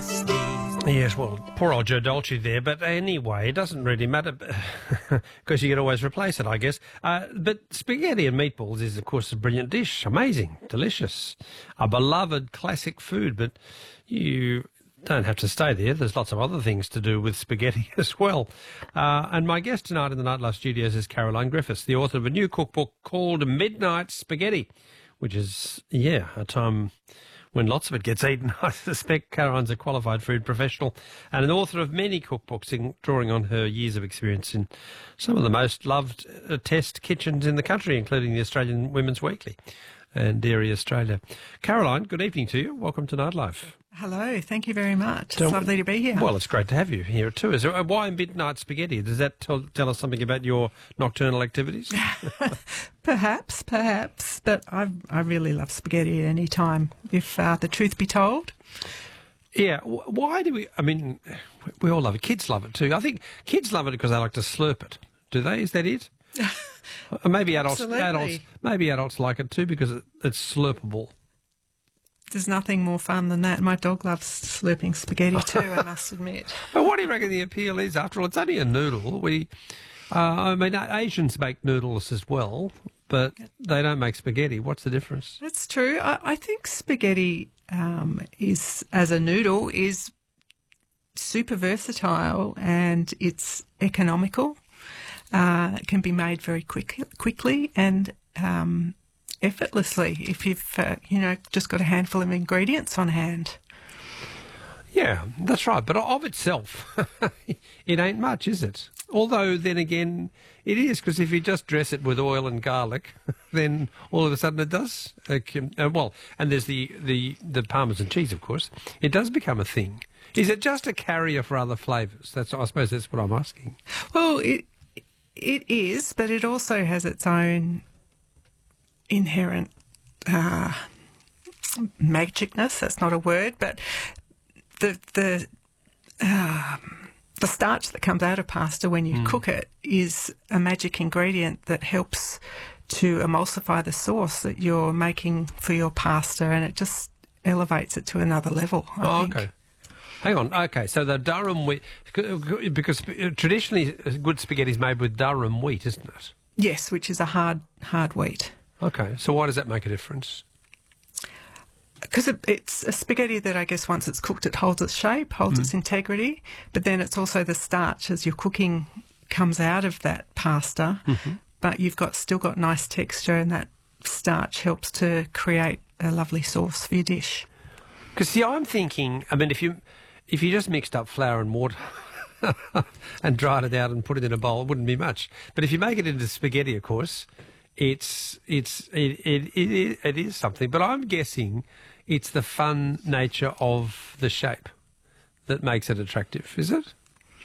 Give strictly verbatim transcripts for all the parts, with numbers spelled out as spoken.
Yes, well, poor old Joe Dolce there, but anyway, it doesn't really matter because you can always replace it, I guess. Uh, but spaghetti and meatballs is, of course, a brilliant dish. Amazing, delicious, a beloved classic food, but you don't have to stay there. There's lots of other things to do with spaghetti as well. Uh, and my guest tonight in the Nightlife Studios is Caroline Griffiths, the author of a new cookbook called Midnight Spaghetti, which is, yeah, a time when lots of it gets eaten. I suspect Caroline's a qualified food professional and an author of many cookbooks, in, drawing on her years of experience in some of the most loved uh, test kitchens in the country, including the Australian Women's Weekly and Dairy Australia. Caroline, good evening to you. Welcome to Nightlife. Hello, thank you very much. So, it's lovely to be here. Well, it's great to have you here too. Is there, uh, why midnight spaghetti? Does that tell, tell us something about your nocturnal activities? Perhaps, perhaps, but I I really love spaghetti at any time, if uh, the truth be told. Yeah, why do we, I mean, we all love it. Kids love it too. I think kids love it because they like to slurp it. Do they? Is that it? Maybe adults, adults, maybe adults like it too because it, it's slurpable. There's nothing more fun than that. My dog loves slurping spaghetti too, I must admit. But what do you reckon the appeal is? After all, it's only a noodle. We, uh, I mean, Asians make noodles as well, but they don't make spaghetti. What's the difference? That's true. I, I think spaghetti um, is, as a noodle, is super versatile and it's economical. Uh, it can be made very quick, quickly and um, effortlessly if you've, uh, you know, just got a handful of ingredients on hand. Yeah, that's right. But of itself, it ain't much, is it? Although, then again, it is, because if you just dress it with oil and garlic, then all of a sudden it does. Uh, well, and there's the, the, the Parmesan cheese, of course. It does become a thing. Is it just a carrier for other flavours? That's, I suppose that's what I'm asking. Well, it it is, but it also has its own inherent uh, magicness. That's not a word, but the the uh, the starch that comes out of pasta when you mm. cook it is a magic ingredient that helps to emulsify the sauce that you're making for your pasta, and it just elevates it to another level, I oh, think. Okay. Hang on. Okay, so the Durham wheat, because traditionally good spaghetti is made with Durham wheat, isn't it? Yes, which is a hard hard wheat. Okay, so why does that make a difference? Because it, it's a spaghetti that I guess once it's cooked it holds its shape, holds mm. its integrity, but then it's also the starch as you're cooking comes out of that pasta, mm-hmm. but you've got still got nice texture and that starch helps to create a lovely sauce for your dish. Because see, I'm thinking, I mean, if you if you just mixed up flour and water and dried it out and put it in a bowl, it wouldn't be much. But if you make it into spaghetti, of course, it's it's it it, it, it is something. But I'm guessing it's the fun nature of the shape that makes it attractive, is it?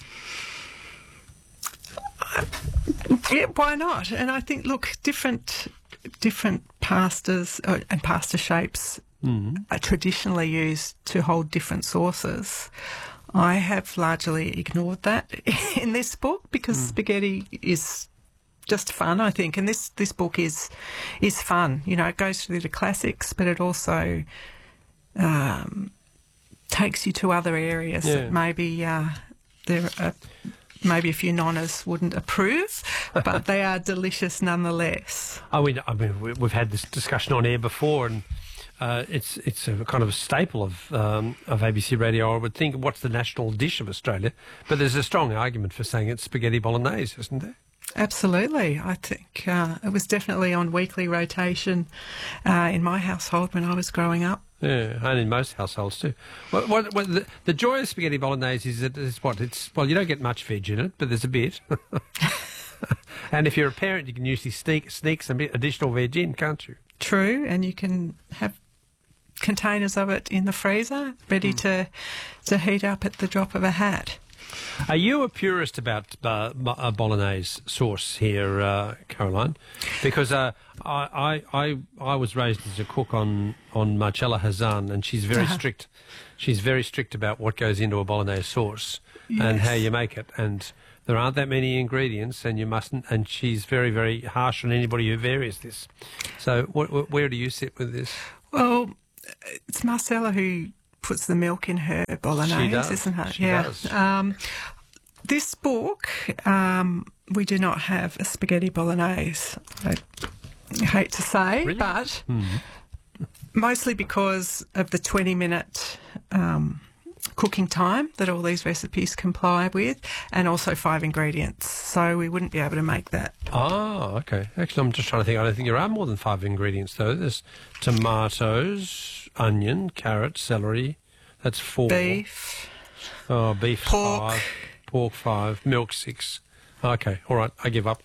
Yeah, why not? And I think, look, different different pastas uh, and pasta shapes mm. are traditionally used to hold different sauces. I have largely ignored that in this book because mm. spaghetti is just fun, I think, and this, this book is is fun. You know, it goes through the classics, but it also um, takes you to other areas yeah. that maybe uh, there are maybe a few nonnas wouldn't approve, but they are delicious nonetheless. Oh, we, I mean, we've had this discussion on air before, and uh, it's it's a kind of a staple of um, of A B C Radio. I would think, what's the national dish of Australia? But there's a strong argument for saying it's spaghetti bolognese, isn't there? Absolutely. I think uh, it was definitely on weekly rotation uh, in my household when I was growing up. Yeah, and in most households too. What, what, what, the, the joy of spaghetti bolognese is that it's what it's. Well, you don't get much veg in it, but there's a bit. And if you're a parent, you can usually sneak sneak some additional veg in, can't you? True, and you can have containers of it in the freezer, ready mm. to to heat up at the drop of a hat. Are you a purist about uh, a bolognese sauce here, uh, Caroline? Because uh, I, I I was raised as a cook on, on Marcella Hazan, and she's very uh-huh. strict. She's very strict about what goes into a bolognese sauce yes. and how you make it. And there aren't that many ingredients, and you mustn't. And she's very, very harsh on anybody who varies this. So, wh- wh- where do you sit with this? Well, it's Marcella who puts the milk in her bolognese, She does. isn't it? She yeah. does. Um, this book, um, we do not have a spaghetti bolognese. I hate to say, Really? but Mm. mostly because of the twenty-minute um, cooking time that all these recipes comply with, and also five ingredients. So we wouldn't be able to make that. Oh, okay. Actually, I'm just trying to think. I don't think there are more than five ingredients, though. There's tomatoes, onion, carrot, celery. That's four. Beef. Oh, beef Pork. five. Pork five. Milk six. Okay, all right. I give up.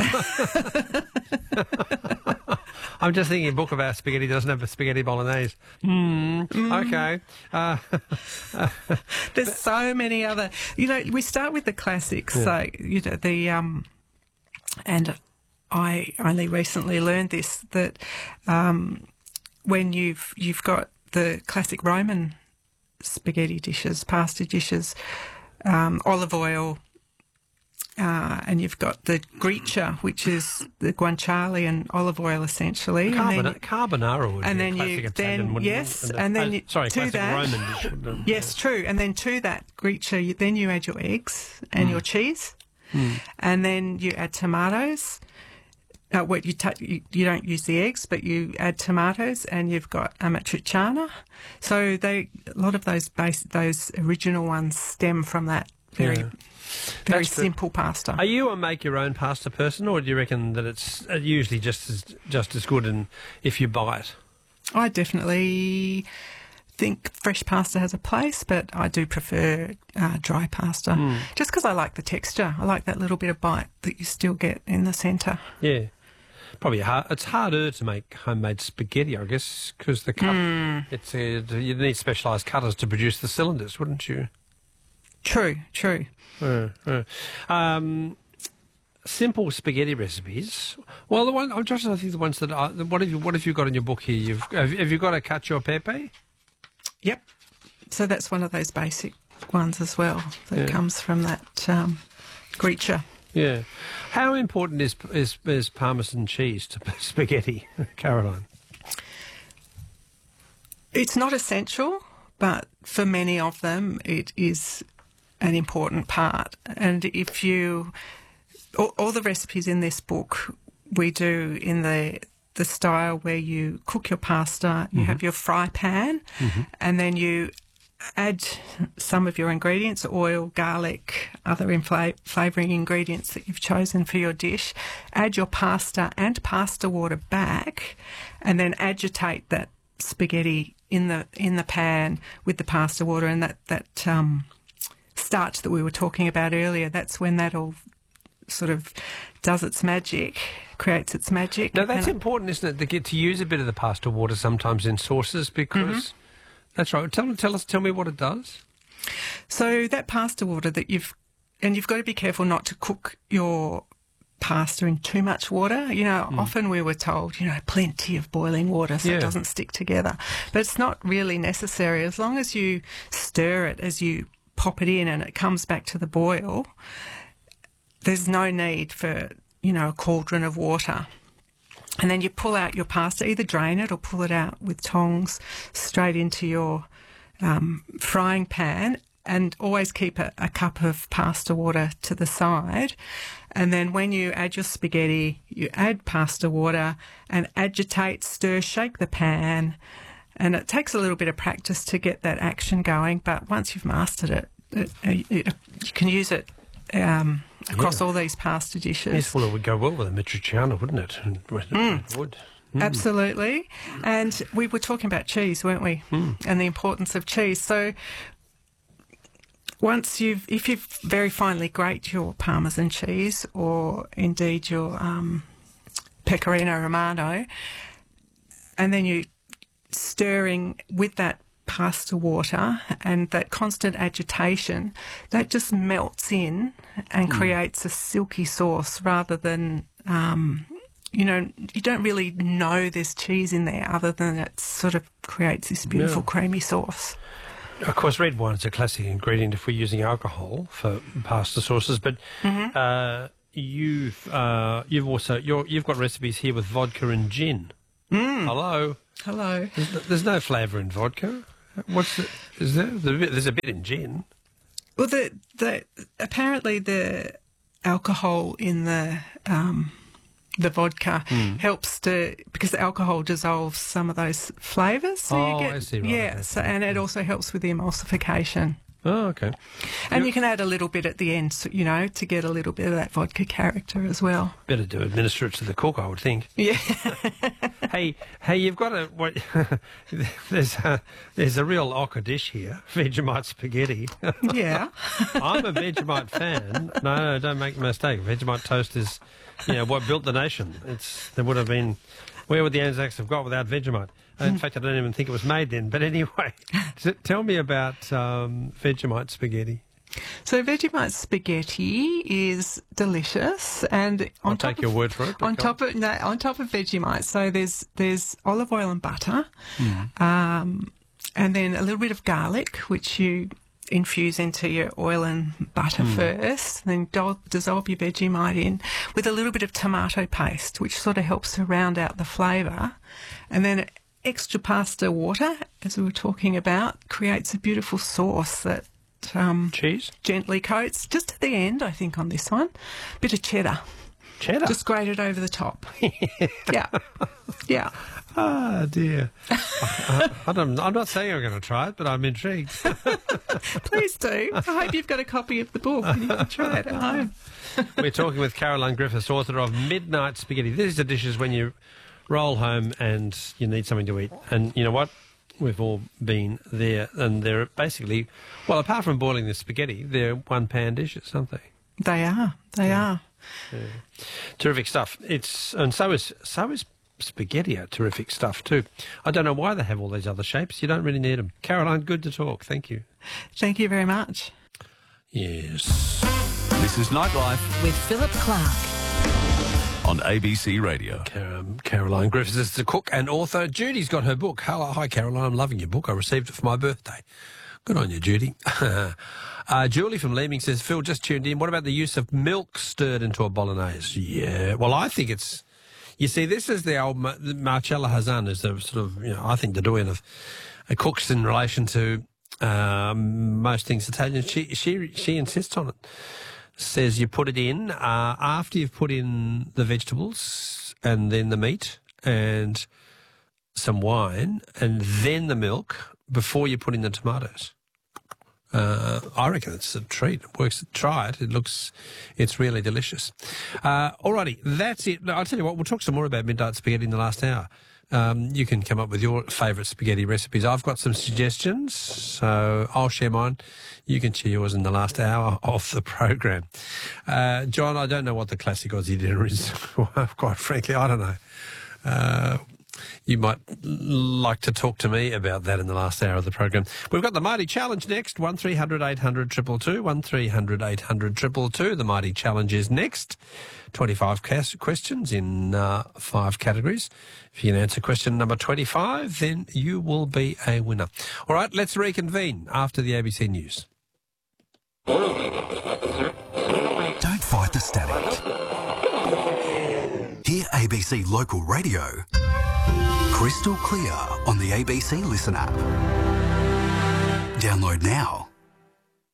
I'm just thinking a book about spaghetti doesn't have a spaghetti bolognese. Mm, Mm. Okay. Uh, There's so many other. You know, we start with the classics. Yeah. So you know the um, and I only recently learned this that um, when you've you've got the classic Roman spaghetti dishes, pasta dishes, um, olive oil. Uh, and you've got the gricia, which is the guanciale and olive oil, essentially. and carbona- then, carbonara would and be then a classic you Italian, then wouldn't it? yes, And, and then uh, you, sorry, to classic that, Roman dish. wouldn't it? yes, true. And then to that gricia, you, then you add your eggs and Mm. your cheese, Mm. and then you add tomatoes. Uh, what you, ta- you you don't use the eggs, but you add tomatoes, and you've got amatriciana. So they a lot of those base those original ones stem from that very Yeah. very That's the- simple pasta. Are you a make your own pasta person, or do you reckon that it's uh, usually just as just as good and if you buy it? I definitely think fresh pasta has a place, but I do prefer uh, dry pasta Mm. just because I like the texture. I like that little bit of bite that you still get in the centre. Yeah. Probably hard, it's harder to make homemade spaghetti, I guess, because the cut, Mm. it's uh, you need specialised cutters to produce the cylinders, wouldn't you? True, true. Uh, uh. Um, simple spaghetti recipes. Well, the one I'm just I think the ones that I, what have you what have you got in your book here? You've have, have you got a cacio e pepe? Yep. So that's one of those basic ones as well that Yeah. comes from that um, gricia. Yeah. How important is is, is Parmesan cheese to spaghetti, Caroline? It's not essential, but for many of them, it is an important part. And if you, all, all the recipes in this book, we do in the the style where you cook your pasta, you Mhm. have your fry pan, Mhm. and then you add some of your ingredients, oil, garlic, other infla- flavouring ingredients that you've chosen for your dish, add your pasta and pasta water back, and then agitate that spaghetti in the in the pan with the pasta water, and that, that um, starch that we were talking about earlier, that's when that all sort of does its magic, creates its magic. Now that's And- important, isn't it? To get to use a bit of the pasta water sometimes in sauces because Mm-hmm. that's right. Tell tell us, tell me what it does. So that pasta water that you've, and you've got to be careful not to cook your pasta in too much water. You know, often we were told, you know, plenty of boiling water so Yeah. it doesn't stick together. But it's not really necessary. As long as you stir it as you pop it in and it comes back to the boil, there's no need for, you know, a cauldron of water. And then you pull out your pasta, either drain it or pull it out with tongs straight into your um, frying pan, and always keep a, a cup of pasta water to the side. And then when you add your spaghetti, you add pasta water and agitate, stir, shake the pan. And it takes a little bit of practice to get that action going, but once you've mastered it, it, it you can use it um, across Yeah. all these pasta dishes. Yes, well, it would go well with a matriciana, wouldn't it? It would. Mm. Absolutely. And we were talking about cheese, weren't we? Mm. And the importance of cheese. So once you've, if you've very finely grate your Parmesan cheese or indeed your um, Pecorino Romano, and then you stirring with that pasta water and that constant agitation, that just melts in and Mm. creates a silky sauce rather than, um, you know, you don't really know there's cheese in there other than it sort of creates this beautiful Yeah. creamy sauce. Of course, red wine is a classic ingredient if we're using alcohol for pasta sauces, but Mm-hmm. uh, you've uh, you've also you're, you've got recipes here with vodka and gin. Mm. Hello, Hello. there's, there's no flavour in vodka. What's the, is there? There's a bit in gin. Well, the the apparently the alcohol in the um, the vodka mm. helps to, because the alcohol dissolves some of those flavours. So oh, you get, I see. Right. Yeah, so, and it also helps with the emulsification. Oh, okay. And You're, you can add a little bit at the end, so, you know, to get a little bit of that vodka character as well. Better to administer it to the cook, I would think. Yeah. hey, hey, you've got a what, there's a there's a real ochre dish here, Vegemite spaghetti. Yeah. I'm a Vegemite fan. No, no, don't make a mistake. Vegemite toast is, you know, what built the nation. It's there would have been. Where would the Anzacs have got without Vegemite? In fact, I don't even think it was made then. But anyway, tell me about um, Vegemite spaghetti. So Vegemite spaghetti is delicious, and on I'll top take of, your word for it. On top of no, on top of Vegemite, so there's there's olive oil and butter, mm. um, and then a little bit of garlic, which you infuse into your oil and butter mm. first, then do- dissolve your Vegemite in with a little bit of tomato paste, which sort of helps to round out the flavour, and then extra pasta water, as we were talking about, creates a beautiful sauce that um, cheese gently coats just at the end. I think on this one, bit of cheddar, cheddar, just grated over the top. yeah, yeah. Ah, dear. I, I don't, I'm not saying I'm going to try it, but I'm intrigued. Please do. I hope you've got a copy of the book and you can try it at home. We're talking with Caroline Griffiths, author of Midnight Spaghetti. These are dishes when you roll home and you need something to eat. And you know what? We've all been there. And they're basically, well, apart from boiling the spaghetti, they're one-pan dishes, aren't they? They are. They yeah. are. Yeah. Terrific stuff. It's and so is so is spaghetti are terrific stuff too. I don't know why they have all these other shapes. You don't really need them. Caroline, good to talk. Thank you. Thank you very much. Yes. This is Nightlife with Philip Clark on A B C Radio. Car- Caroline Griffiths is the cook and author. Judy's got her book. Hello, hi, Caroline. I'm loving your book. I received it for my birthday. Good on you, Judy. uh, Julie from Leeming says, Phil, just tuned in. What about the use of milk stirred into a bolognese? Yeah, well, I think it's... You see, this is the old Mar- Marcella Hazan is the sort of, you know, I think the doyen of uh, cooks in relation to um, most things Italian. She, she, she insists on it. Says you put it in uh, after you've put in the vegetables and then the meat and some wine and then the milk before you put in the tomatoes. Uh, I reckon it's a treat. It works. Try it. It looks, it's really delicious. Uh, alrighty, that's it. I'll tell you what, we'll talk some more about Midnight Spaghetti in the last hour. Um, you can come up with your favourite spaghetti recipes. I've got some suggestions, so I'll share mine. You can share yours in the last hour of the program. Uh, John, I don't know what the classic Aussie dinner is. Quite frankly, I don't know. Uh, you might like to talk to me about that in the last hour of the program. We've got the Mighty Challenge next, one three hundred eight hundred two two two, one three hundred eight hundred two two two. The Mighty Challenge is next. twenty-five questions in uh, five categories. If you can answer question number twenty-five, then you will be a winner. All right, let's reconvene after the A B C News. Don't fight the static. Hear A B C Local Radio crystal clear on the A B C Listen app. Download now.